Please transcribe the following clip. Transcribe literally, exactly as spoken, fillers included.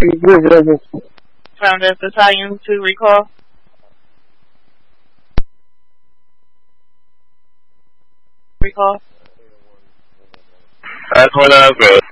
Found at Battalion to recall. Recall. That's one of good.